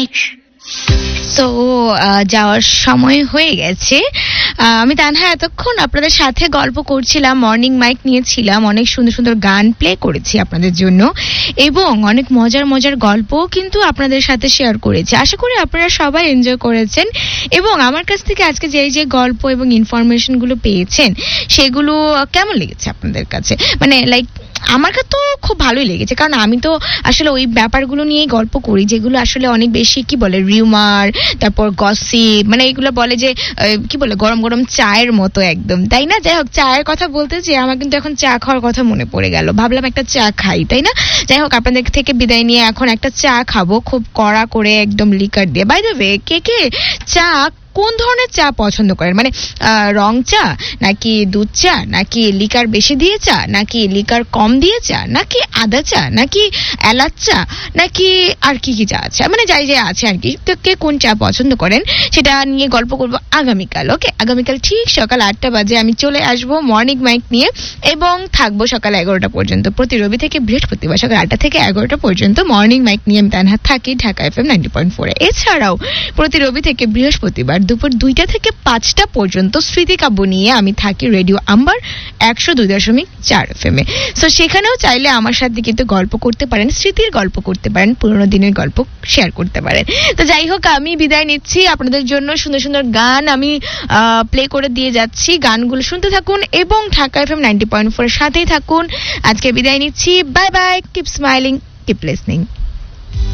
তো যাওয়ার সময় হয়ে গেছে। আমি তানহা এতক্ষণ আপনাদের সাথে গল্প করছিলাম, মর্নিং মাইক নিয়েছিলাম, অনেক সুন্দর সুন্দর গান প্লে করেছি আপনাদের জন্য এবং অনেক মজার মজার গল্পও কিন্তু আপনাদের সাথে শেয়ার করেছি। আশা করি আপনারা সবাই এনজয় করেছেন এবং আমার কাছ থেকে আজকে যে গল্প এবং ইনফরমেশনগুলো পেয়েছেন সেগুলো কেমন লেগেছে আপনাদের কাছে? মানে লাইক আমার কাছে তো খুব ভালোই লেগেছে, কারণ আমি তো আসলে ওই ব্যাপারগুলো নিয়েই গল্প করি যেগুলো আসলে অনেক বেশি কি বলে রিউমার, তারপর গসিপ, মানে এগুলো বলে যে কি বলে গরম গরম চায়ের মতো একদম, তাই না? যাই হোক, চায়ের কথা বলতে যে আমার কিন্তু এখন চা খাওয়ার কথা মনে পড়ে গেল, ভাবলাম একটা চা খাই, তাই না? যাই হোক, আপনাদের থেকে বিদায় নিয়ে এখন একটা চা খাবো খুব কড়া করে একদম লিকার দিয়ে। বাই দ্য ওয়ে, কে চা কোন ধরনের চা পছন্দ করেন? মানে রং চা নাকি দুধ চা নাকি লিকার বেশি দিয়ে চা নাকি লিকার কম দিয়ে চা নাকি আদা চা নাকি এলাচ চা নাকি আর কি চা আছে, মানে যাই আছে আর কি, কে কোন চা পছন্দ করেন সেটা নিয়ে গল্প করবো আগামীকাল। ওকে, আগামীকাল ঠিক সকাল 8টা বাজে আমি চলে আসবো মর্নিং মাইক নিয়ে এবং থাকবো সকাল 11টা পর্যন্ত। প্রতি রবি থেকে বৃহস্পতিবার সকাল 8টা থেকে 11টা পর্যন্ত মর্নিং মাইক নিয়ে আমি তানহা থাকি ঢাকা FM 90.4 এ। এছাড়াও প্রতি রবি থেকে বৃহস্পতিবার দুপুর 2টা থেকে 5টা পর্যন্ত স্মৃতিকাব্য নিয়ে আমি থাকি রেডিও আম্বার 102.4 FM এ। সো সেখানেও চাইলে আমার সাথে কিন্তু গল্প করতে পারেন, স্মৃতির গল্প করতে পারেন, পুরোনো দিনের গল্প শেয়ার করতে পারেন। তো যাই হোক, আমি বিদায় নিচ্ছি, আপনাদের জন্য সুন্দর সুন্দর গান আমি প্লে করে দিয়ে যাচ্ছি, গানগুলো শুনতে থাকুন এবং ঢাকা FM 90.4 এর সাথেই থাকুন। আজকে বিদায় নিচ্ছি, bye bye, keep smiling, keep listening.